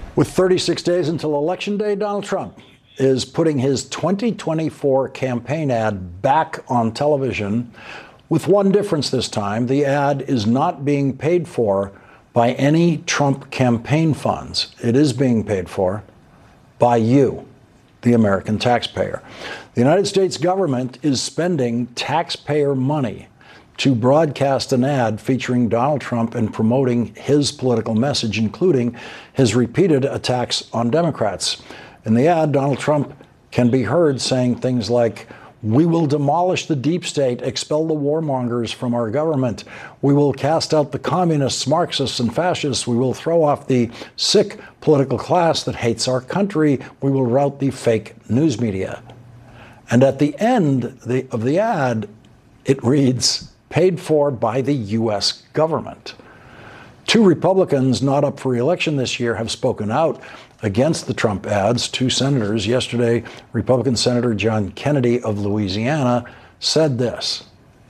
With 36 days until Election Day, Donald Trump is putting his 2024 campaign ad back on television, with one difference this time. The ad is not being paid for by any Trump campaign funds. It is being paid for by you, the American taxpayer. The United States government is spending taxpayer money to broadcast an ad featuring Donald Trump and promoting his political message, including his repeated attacks on Democrats. In the ad, Donald Trump can be heard saying things like, "We will demolish the deep state, expel the warmongers from our government. We will cast out the communists, Marxists, and fascists. We will throw off the sick political class that hates our country. We will rout the fake news media." And at the end of the ad, it reads, "Paid for by the U.S. government." Two Republicans not up for re-election this year have spoken out against the Trump ads. Two senators. Yesterday, Republican Senator John Kennedy of Louisiana said this.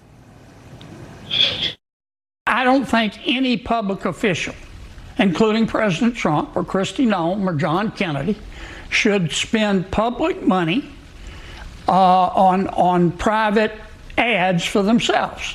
I don't think any public official, including President Trump or Kristi Noem or John Kennedy, should spend public money on private ads for themselves.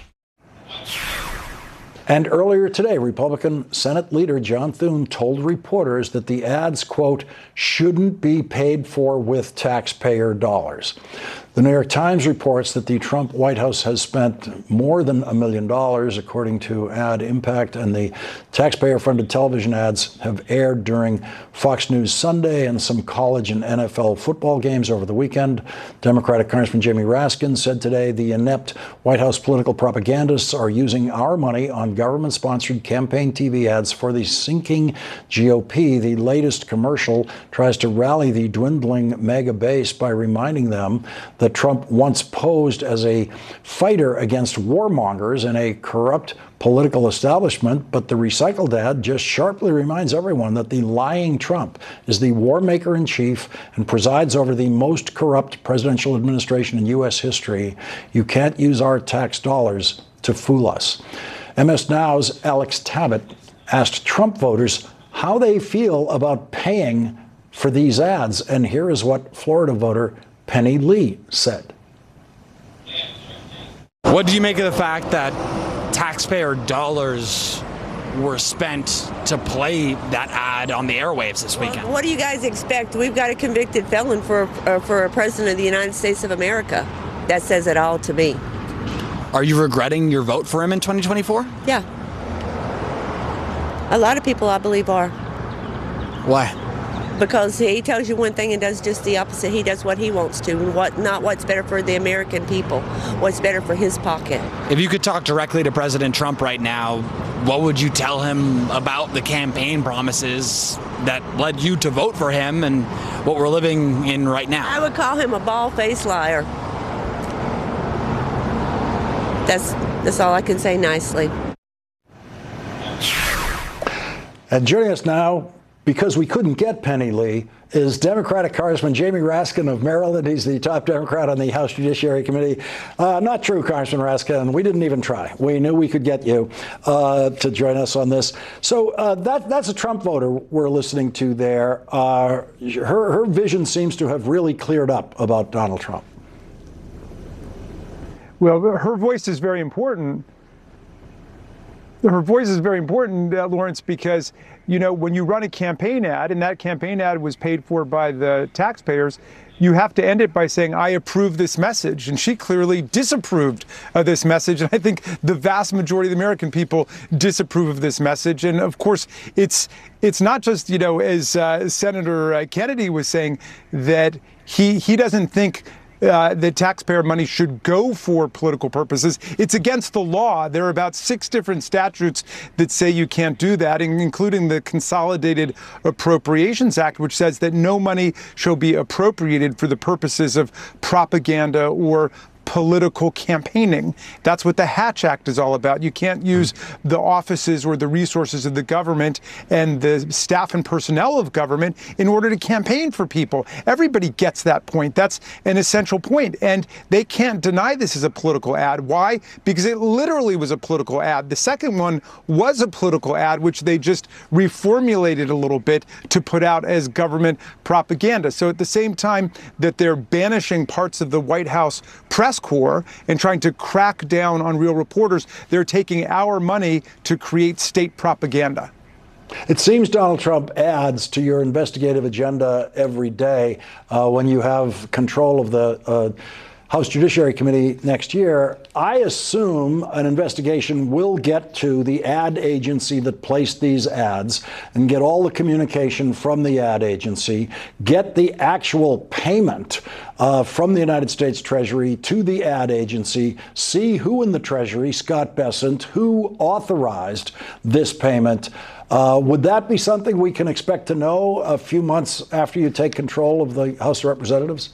And earlier today, Republican Senate leader John Thune told reporters that the ads, quote, shouldn't be paid for with taxpayer dollars. The New York Times reports that the Trump White House has spent more than $1 million, according to Ad Impact, and the taxpayer-funded television ads have aired during Fox News Sunday and some college and NFL football games over the weekend. Democratic Congressman Jamie Raskin said today the inept White House political propagandists are using our money on government-sponsored campaign TV ads for the sinking GOP. The latest commercial tries to rally the dwindling MAGA base by reminding them that Trump once posed as a fighter against warmongers and a corrupt political establishment, but the recycled ad just sharply reminds everyone that the lying Trump is the war maker in chief and presides over the most corrupt presidential administration in U.S. history. You can't use our tax dollars to fool us. MS Now's Alex Tabbitt asked Trump voters how they feel about paying for these ads, and here is what Florida voter Penny Lee said. What do you make of the fact that taxpayer dollars were spent to play that ad on the airwaves this weekend? Well, what do you guys expect? We've got a convicted felon for a president of the United States of America. That says it all to me. Are you regretting your vote for him in 2024? Yeah. A lot of people, I believe, are. Why? Because he tells you one thing and does just the opposite. He does what he wants to, not what's better for the American people, what's better for his pocket. If you could talk directly to President Trump right now, what would you tell him about the campaign promises that led you to vote for him and what we're living in right now? I would call him a bald-faced liar. That's all I can say nicely. And joining us now, because we couldn't get Penny Lee, is Democratic Congressman Jamie Raskin of Maryland. He's the top Democrat on the House Judiciary Committee. Not true, Congressman Raskin. We didn't even try. We knew we could get you to join us on this. So that's a Trump voter we're listening to there. Her vision seems to have really cleared up about Donald Trump. Well, her voice is very important. Her voice is very important, Lawrence, because, you know, when you run a campaign ad, and that campaign ad was paid for by the taxpayers, you have to end it by saying, I approve this message. And she clearly disapproved of this message. And I think the vast majority of the American people disapprove of this message. And of course, it's not just, you know, as Senator Kennedy was saying, that he doesn't think that taxpayer money should go for political purposes. It's against the law. There are about 6 different statutes that say you can't do that, including the Consolidated Appropriations Act, which says that no money shall be appropriated for the purposes of propaganda or political campaigning. That's what the Hatch Act is all about. You can't use the offices or the resources of the government and the staff and personnel of government in order to campaign for people. Everybody gets that point. That's an essential point. And they can't deny this is a political ad. Why? Because it literally was a political ad. The second one was a political ad, which they just reformulated a little bit to put out as government propaganda. So at the same time that they're banishing parts of the White House press corps and trying to crack down on real reporters, they're taking our money to create state propaganda. It seems Donald Trump adds to your investigative agenda every day. When you have control of the House Judiciary Committee next year, I assume an investigation will get to the ad agency that placed these ads and get all the communication from the ad agency, get the actual payment from the United States Treasury to the ad agency, see who in the Treasury, Scott Bessent, who authorized this payment. Would that be something we can expect to know a few months after you take control of the House of Representatives?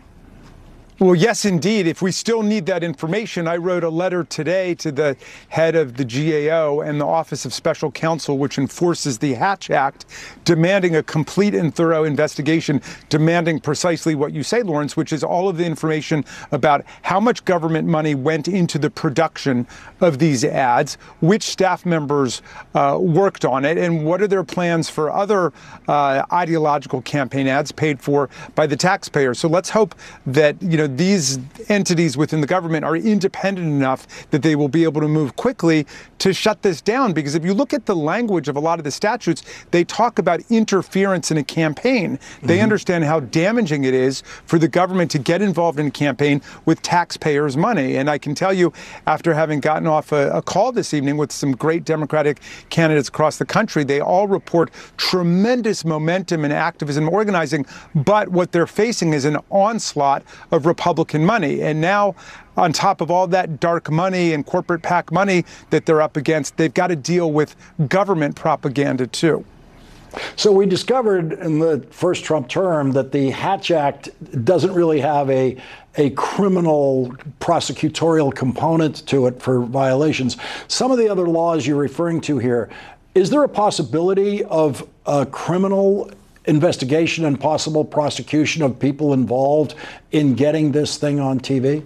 Well, yes, indeed. If we still need that information, I wrote a letter today to the head of the GAO and the Office of Special Counsel, which enforces the Hatch Act, demanding a complete and thorough investigation, demanding precisely what you say, Lawrence, which is all of the information about how much government money went into the production of these ads, which staff members worked on it, and what are their plans for other ideological campaign ads paid for by the taxpayer. So let's hope that, these entities within the government are independent enough that they will be able to move quickly to shut this down. Because if you look at the language of a lot of the statutes, they talk about interference in a campaign. They understand how damaging it is for the government to get involved in a campaign with taxpayers' money. And I can tell you, after having gotten off a call this evening with some great Democratic candidates across the country, they all report tremendous momentum and activism organizing. But what they're facing is an onslaught of Republican money. And now, on top of all that dark money and corporate PAC money that they're up against, they've got to deal with government propaganda too. So we discovered in the first Trump term that the Hatch Act doesn't really have a criminal prosecutorial component to it for violations. Some of the other laws you're referring to here, is there a possibility of a criminal investigation and possible prosecution of people involved in getting this thing on TV?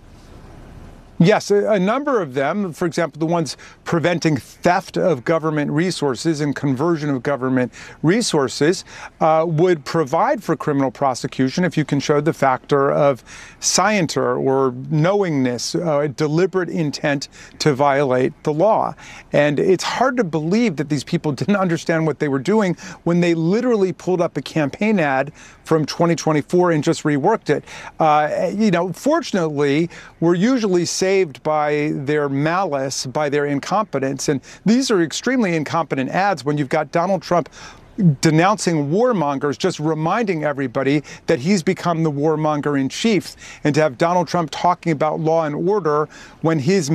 Yes, a number of them, for example, the ones preventing theft of government resources and conversion of government resources would provide for criminal prosecution if you can show the factor of scienter or knowingness, deliberate intent to violate the law. And it's hard to believe that these people didn't understand what they were doing when they literally pulled up a campaign ad from 2024 and just reworked it. Fortunately, we're usually saved by their malice, by their incompetence. And these are extremely incompetent ads when you've got Donald Trump denouncing warmongers, just reminding everybody that he's become the warmonger in chief. And to have Donald Trump talking about law and order when his